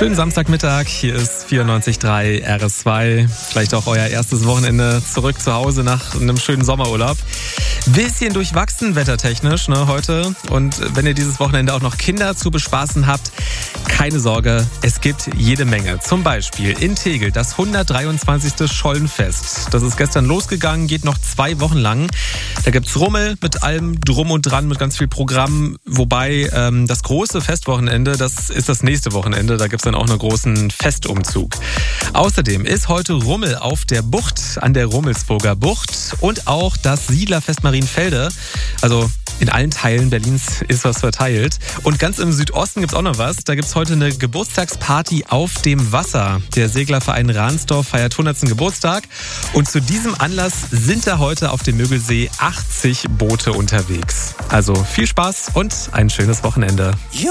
Schönen Samstagmittag, hier ist 94.3 RS2. Vielleicht auch euer erstes Wochenende zurück zu Hause nach einem schönen Sommerurlaub. Bisschen durchwachsen wettertechnisch heute. Und wenn ihr dieses Wochenende auch noch Kinder zu bespaßen habt, keine Sorge, es gibt jede Menge. Zum Beispiel in Tegel das 123. Schollenfest. Das ist gestern losgegangen, geht noch 2 Wochen lang. Da gibt's Rummel mit allem drum und dran, mit ganz viel Programm. Wobei das große Festwochenende, das ist das nächste Wochenende. Da gibt's dann auch einen großen Festumzug. Außerdem ist heute Rummel auf der Bucht, an der Rummelsburger Bucht. Und auch das Siedlerfest Marienfelde. Also in allen Teilen Berlins ist was verteilt. Und ganz im Südosten gibt's auch noch was. Da gibt's heute eine Geburtstagsparty auf dem Wasser. Der Seglerverein Ransdorf feiert 100. Geburtstag. Und zu diesem Anlass sind da heute auf dem Mögelsee 80 Boote unterwegs. Also viel Spaß und ein schönes Wochenende. You